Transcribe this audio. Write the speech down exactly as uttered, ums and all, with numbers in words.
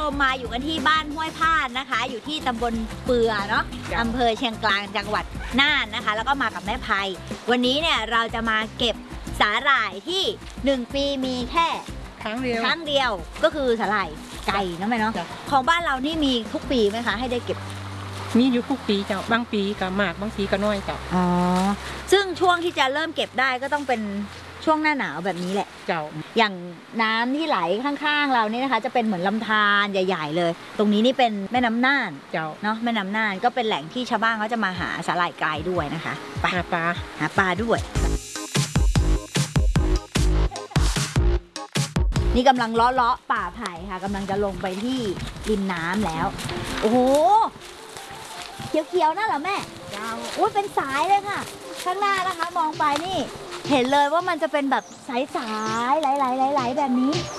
มมาอยู่กันที่บ้านห้วยพาดนะคะ อยู่ที่ตำบลเปือเนาะอำเภอเชียงกลางจังหวัดน่านนะคะ แล้วก็มากับแม่ไพวันนี้เนี่ยเราจะมาเก็บสาหร่ายที่หนึ่งปีมีแค่ครั้งเดียวครั้งเดียวก็คือสาหร่ายไก่นะแม่เนาะของบ้านเรานี่มีทุกปีไหมคะให้ได้เก็บมีอยู่ทุกปีเจ้าบางปีก็มากบางปีก็น้อยเจ้าอ๋อซึ่งช่วงที่จะเริ่มเก็บได้ก็ต้องเป็นช่วงหน้าหนาวแบบนี้แหละเจ้าอย่างน้ำที่ไหลข้างๆเรานี่นะคะจะเป็นเหมือนลำธารใหญ่ๆเลยตรงนี้นี่เป็นแม่น้ำน่านเจ้าเนาะแม่น้ำน่านก็เป็นแหล่งที่ชาวบ้านเขาจะมาหาสาหร่ายไกลด้วยนะคะไปหาปลาหาปลาด้วยนี่กำลังเลาะๆป่าไผ่ค่ะกำลังจะลงไปที่ริมน้ำแล้วโอ้โหเขียวๆนั่นเหรอแม่เจ้าอุ้ยเป็นสายเลยค่ะข้างหน้านะคะมองไปนี่เห็นเลยว่ามันจะเป็นแบบสายๆไหลๆๆๆแบบนี้